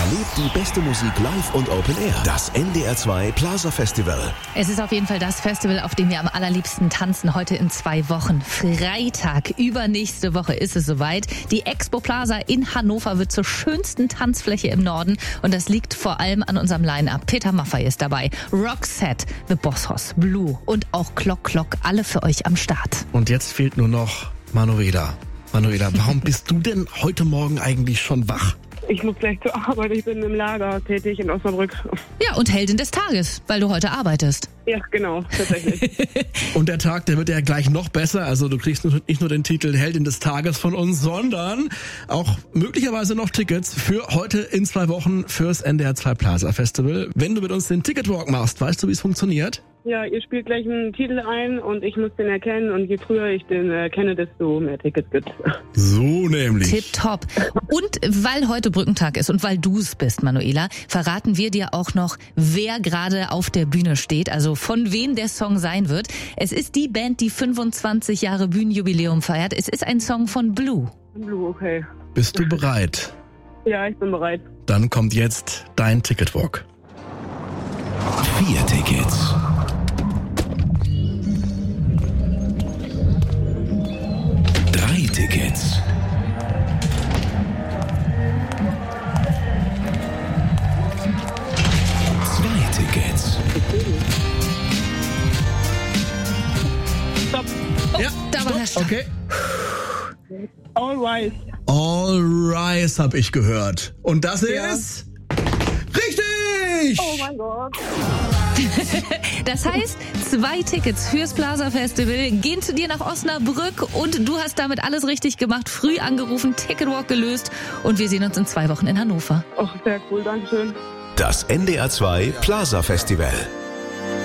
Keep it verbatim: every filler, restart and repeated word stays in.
Erlebt die beste Musik live und Open Air. Das N D R zwei Plaza Festival. Es ist auf jeden Fall das Festival, auf dem wir am allerliebsten tanzen. Heute in zwei Wochen. Freitag, übernächste Woche ist es soweit. Die Expo Plaza in Hannover wird zur schönsten Tanzfläche im Norden. Und das liegt vor allem an unserem Line-Up. Peter Maffay ist dabei. Roxette, The Boss Hoss, Blue und auch Clock Clock. Alle für euch am Start. Und jetzt fehlt nur noch Manuela. Manuela, warum bist du denn heute Morgen eigentlich schon wach? Ich muss gleich zur Arbeit, ich bin im Lager tätig in Osnabrück. Ja, und Heldin des Tages, weil du heute arbeitest. Ja, genau, tatsächlich. Und der Tag, der wird ja gleich noch besser. Also du kriegst nicht nur den Titel Heldin des Tages von uns, sondern auch möglicherweise noch Tickets für heute in zwei Wochen fürs N D R zwei Plaza Festival. Wenn du mit uns den Ticketwalk machst, weißt du, wie es funktioniert? Ja, ihr spielt gleich einen Titel ein und ich muss den erkennen. Und je früher ich den erkenne, desto mehr Tickets gibt's. So nämlich. Tipptopp. Und weil heute Brückentag ist und weil du es bist, Manuela, verraten wir dir auch noch, wer gerade auf der Bühne steht, also von wem der Song sein wird. Es ist die Band, die fünfundzwanzig Jahre Bühnenjubiläum feiert. Es ist ein Song von Blue. Blue, okay. Bist du bereit? Ja, ich bin bereit. Dann kommt jetzt dein Ticketwalk. Vier Tickets. Drei Tickets. Zwei Tickets. Stopp. Ja, Da war der Start. okay. All right. All Rise habe ich gehört. Und das Ja. ist richtig! Oh mein Gott. Das heißt, zwei Tickets fürs Plaza Festival gehen zu dir nach Osnabrück und du hast damit alles richtig gemacht, früh angerufen, Ticketwalk gelöst und wir sehen uns in zwei Wochen in Hannover. Oh, sehr cool, danke schön. Das N D R zwei Plaza Festival.